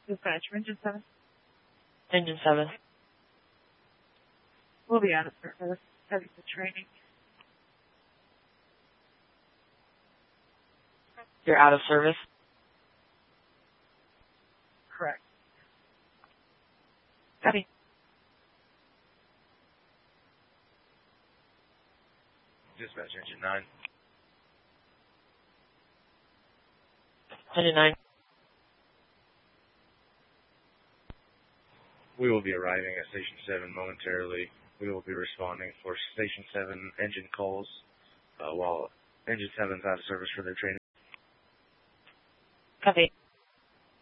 Dispatch, Engine 7. Engine 7. We'll be out of service. Heading to training. You're out of service? Correct. Copy. Dispatch, Engine 9. Engine 9. We will be arriving at Station 7 momentarily. We will be responding for Station 7 engine calls while Engine 7 is out of service for their training. Copy.